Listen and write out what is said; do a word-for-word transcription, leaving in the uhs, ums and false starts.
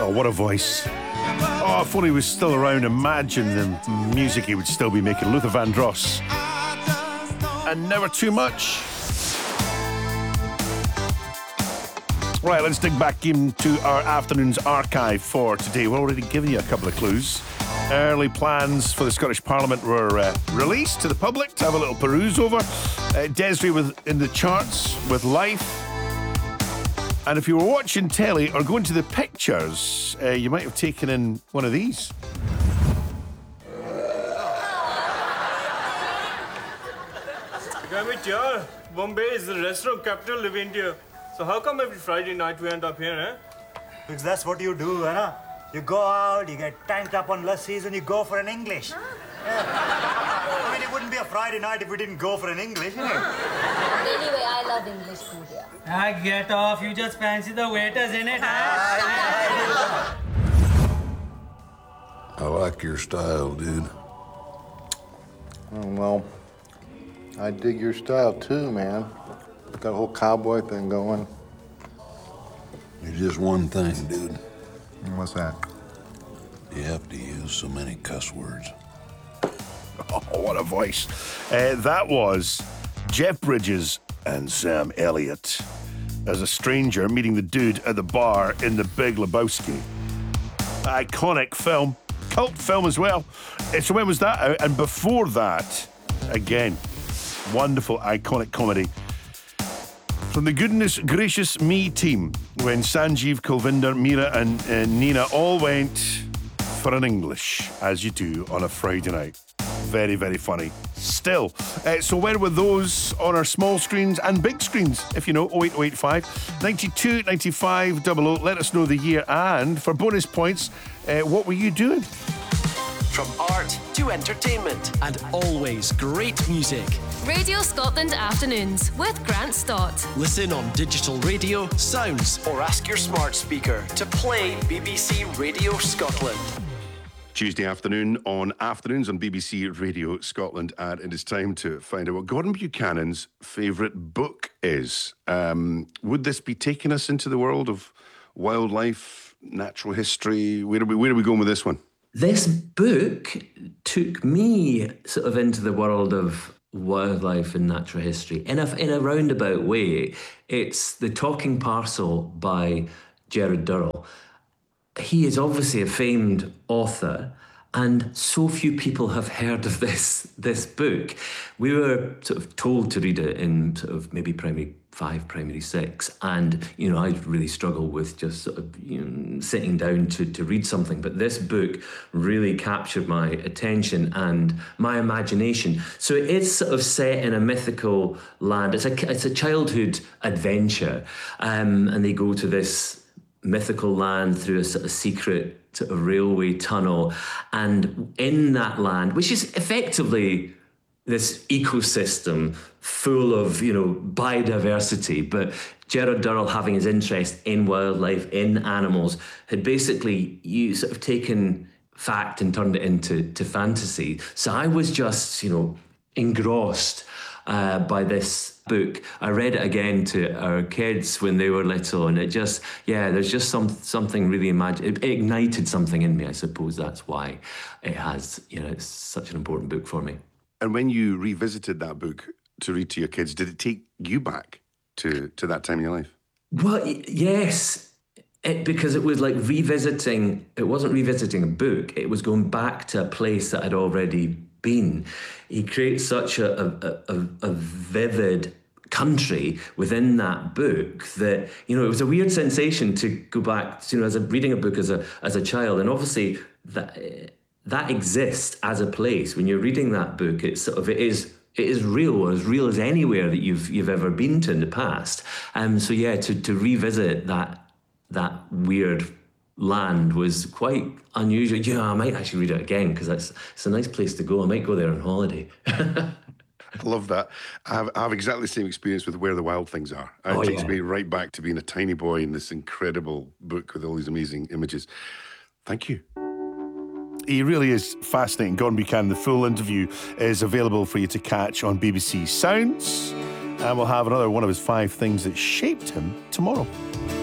Oh, what a voice. Oh, if only he was still around, imagine the music he would still be making. Luther Vandross. And Never Too Much. Right, let's dig back into our afternoon's archive for today. We're already giving you a couple of clues. Early plans for the Scottish Parliament were uh, released to the public to have a little peruse over. Uh, Desiree with in the charts with Life. And if you were watching telly or going to the pictures, uh, you might have taken in one of these. Damn it, yaar. Bombay is the restaurant capital of India. So how come every Friday night we end up here, eh? Because that's what you do, eh? You go out, you get tanked up on lassis, and you go for an English. Huh? Yeah. I mean, it wouldn't be a Friday night if we didn't go for an English, innit? Anyway, I love English food, yeah. Ah, get off. You just fancy the waiters, innit? Ah, I like your style, dude. Oh, well, I dig your style too, man. Got a whole cowboy thing going. There's just one thing, dude. What's that? You have to use so many cuss words. Oh, what a voice. Uh, that was Jeff Bridges and Sam Elliott as a stranger meeting the dude at the bar in The Big Lebowski. Iconic film. Cult film as well. Uh, So when was that out? And before that, again, wonderful, iconic comedy from the Goodness Gracious Me team when Sanjeev, Kulvinder, Meera and uh, Nina all went for an English, as you do on a Friday night. Very, very funny. Still. Uh, so where were those on our small screens and big screens? If you know, oh eight oh eight five, ninety-two ninety-five double oh. Let us know the year. And for bonus points, uh, what were you doing? From art to entertainment and always great music. Radio Scotland Afternoons with Grant Stott. Listen on digital radio, sounds, or ask your smart speaker to play B B C Radio Scotland. Tuesday afternoon on Afternoons on B B C Radio Scotland, and it is time to find out what Gordon Buchanan's favourite book is. Um, would this be taking us into the world of wildlife, natural history? Where are we, where are we going with this one? This book took me sort of into the world of wildlife and natural history in a, in a roundabout way. It's The Talking Parcel by Gerard Durrell. He is obviously a famed author, and so few people have heard of this this book. We were sort of told to read it in sort of maybe primary five, primary six, and you know I really struggle with just sort of you know, sitting down to to read something. But this book really captured my attention and my imagination. So it is sort of set in a mythical land. It's a it's a childhood adventure, um, and they go to this mythical land through a sort of secret sort of railway tunnel, and in that land, which is effectively this ecosystem full of, you know, biodiversity, but Gerard Durrell, having his interest in wildlife, in animals, had basically you sort of taken fact and turned it into to fantasy. So I was just, you know, engrossed uh, by this book. I read it again to our kids when they were little, and it just, yeah, there's just some something really imagine. It ignited something in me. I suppose that's why it has, you know, it's such an important book for me. And when you revisited that book to read to your kids, did it take you back to, to that time in your life? Well, y- yes, it, because it was like revisiting, it wasn't revisiting a book, it was going back to a place that I'd already been. He creates such a, a, a, a vivid country within that book that, you know, it was a weird sensation to go back, you know, as a reading a book as a as a child. And obviously that that exists as a place. When you're reading that book, it's sort of, it is it is real, as real as anywhere that you've you've ever been to in the past. Um, so yeah, to to revisit that that weird land was quite unusual. Yeah, I might actually read it again because it's it's a nice place to go. I might go there on holiday. I love that. I have, I have exactly the same experience with Where the Wild Things Are. It Oh, takes yeah. me right back to being a tiny boy in this incredible book with all these amazing images. Thank you. He really is fascinating. Gordon Buchanan, the full interview is available for you to catch on B B C Sounds. And we'll have another one of his five things that shaped him tomorrow.